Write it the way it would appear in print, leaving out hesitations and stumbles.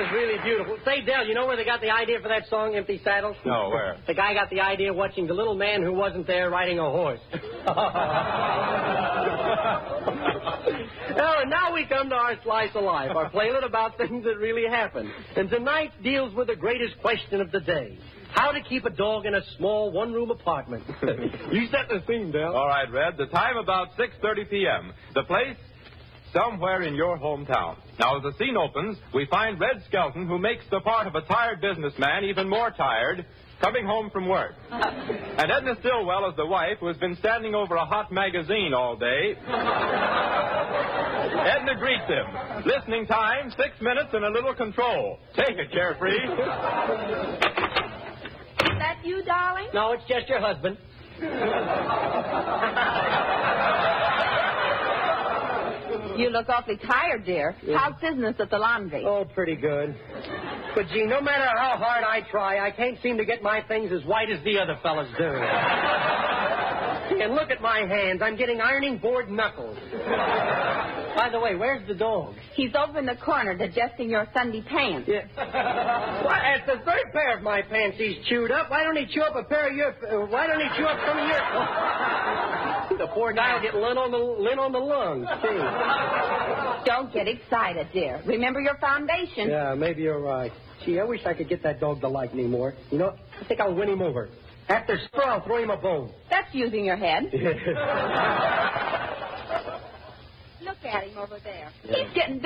was really beautiful. Say, Del, you know where they got the idea for that song, Empty Saddles? No, where? The guy got the idea watching the little man who wasn't there riding a horse. Well, and now we come to our slice of life, our playlet about things that really happened. And tonight deals with the greatest question of the day. How to keep a dog in a small one-room apartment. You set the scene, Del. All right, Red. The time about 6:30 p.m. The place, somewhere in your hometown. Now, as the scene opens, we find Red Skelton, who makes the part of a tired businessman even more tired, coming home from work. And Edna Stillwell is the wife who has been standing over a hot magazine all day. Edna greets him. Listening time, 6 minutes and a little control. Take it, Carefree. Is that you, darling? No, it's just your husband. You look awfully tired, dear. Yeah. How's business at the laundry? Oh, pretty good. But, gee, no matter how hard I try, I can't seem to get my things as white as the other fellas do. And look at my hands. I'm getting ironing board knuckles. By the way, where's the dog? He's over in the corner digesting your Sunday pants. Yeah. Why, that's the third pair of my pants he's chewed up. Why don't he chew up a pair of your... why don't he chew up some of your... The poor guy will get lint on the lungs, too. Don't get excited, dear. Remember your foundation. Yeah, maybe you're right. Gee, I wish I could get that dog to like me more. You know, I think I'll win him over. After supper, I'll throw him a bone. That's using your head. Look at him over there. Yeah. He's getting